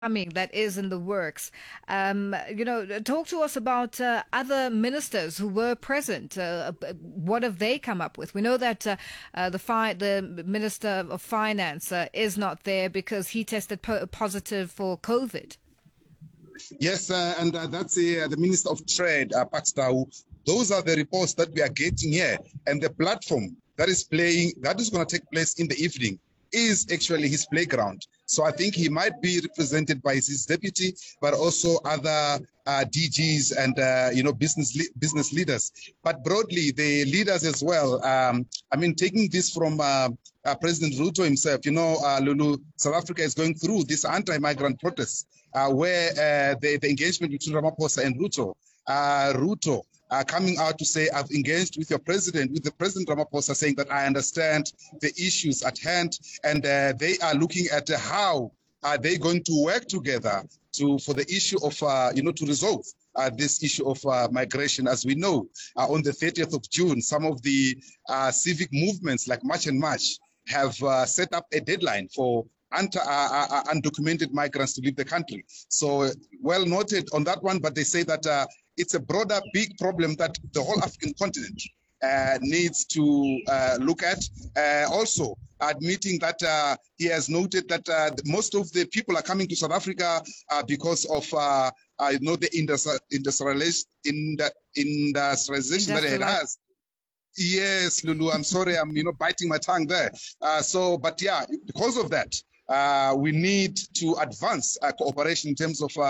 coming that is in the works. Talk to us about other ministers who were present. What have they come up with? We know that the Minister of Finance is not there because he tested positive for COVID. Yes, and that's the Minister of Trade, Pakstau. Those are the reports that we are getting here. And the platform that is going to take place in the evening is actually his playground. So I think he might be represented by his deputy, but also other DGs and business leaders. But broadly, the leaders as well. Taking this from President Ruto himself, Lulu, South Africa is going through this anti-migrant protests where the engagement between Ramaphosa and Ruto. Ruto coming out to say, I've engaged with the President Ramaphosa, saying that I understand the issues at hand, and they are looking at how are they going to work together for the issue of, to resolve this issue of migration. As we know, on the 30th of June, some of the civic movements like March and March have set up a deadline for undocumented migrants to leave the country. So well noted on that one, but they say that it's a broader, big problem that the whole African continent needs to look at. Also, admitting that he has noted that most of the people are coming to South Africa because of the industrialization that it has. Yes, Lulu, I'm sorry, I'm biting my tongue there. Because of that, we need to advance cooperation in terms of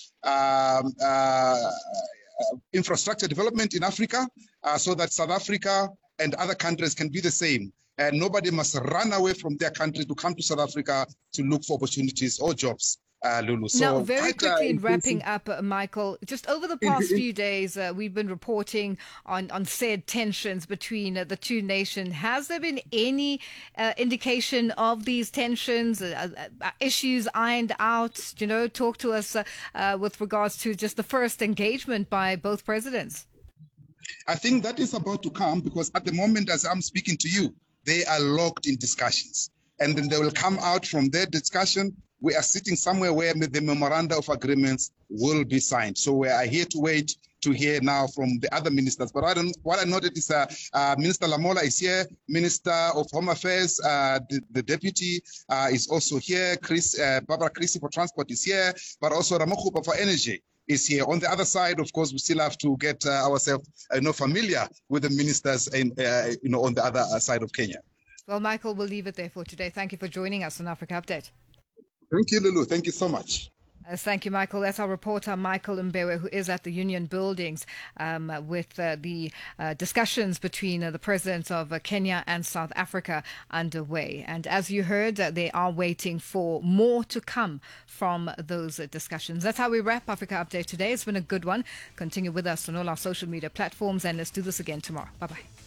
infrastructure development in Africa, so that South Africa and other countries can be the same. And nobody must run away from their country to come to South Africa to look for opportunities or jobs. Lulu. So now, very quickly in wrapping up, Michael, just over the past few days, we've been reporting on said tensions between the two nations. Has there been any indication of these tensions, issues ironed out? Talk to us with regards to just the first engagement by both presidents. I think that is about to come, because at the moment, as I'm speaking to you, they are locked in discussions. And then they will come out from their discussion. We are sitting somewhere where the memoranda of agreements will be signed. So we are here to wait to hear now from the other ministers. But what I noted is Minister Lamola is here, Minister of Home Affairs, the deputy is also here, Barbara Creecy for transport is here, but also Ramokhupa for energy is here. On the other side, of course, we still have to get ourselves familiar with the ministers on the other side of Kenya. Well, Michael, we'll leave it there for today. Thank you for joining us on Africa Update. Thank you, Lulu. Thank you so much. Thank you, Michael. That's our reporter, Michael Mbewe, who is at the Union Buildings with the discussions between the presidents of Kenya and South Africa underway. And as you heard, they are waiting for more to come from those discussions. That's how we wrap Africa Update today. It's been a good one. Continue with us on all our social media platforms, and let's do this again tomorrow. Bye-bye.